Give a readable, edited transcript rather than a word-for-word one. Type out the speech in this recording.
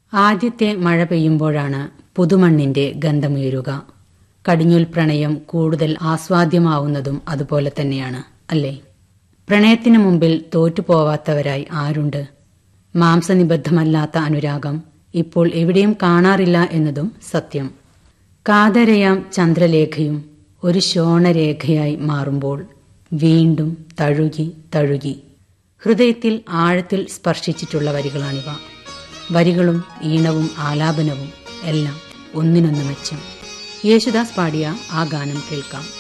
ആദ്യത്തെ മഴ പെയ്യുമ്പോഴാണ് പുതുമണ്ണിന്റെ ഗന്ധമുയരുക. കടിഞ്ഞൂൽ പ്രണയം കൂടുതൽ ആസ്വാദ്യമാവുന്നതും അതുപോലെ തന്നെയാണ്, അല്ലേ? പ്രണയത്തിനു മുമ്പിൽ തോറ്റുപോവാത്തവരായി ആരുണ്ട്? മാംസനിബദ്ധമല്ലാത്ത അനുരാഗം ഇപ്പോൾ എവിടെയും കാണാറില്ല എന്നതും സത്യം. കാതരയാം ചന്ദ്രലേഖയും ഒരു ശോണരേഖയായി മാറുമ്പോൾ വീണ്ടും തഴുകി തഴുകി ഹൃദയത്തിൽ ആഴത്തിൽ സ്പർശിച്ചിട്ടുള്ള വരികളാണിവ. വരികളും ഈണവും ആലാപനവും എല്ലാം ഒന്നിനൊന്ന് മെച്ചം. യേശുദാസ് പാടിയ ആ ഗാനം കേൾക്കാം.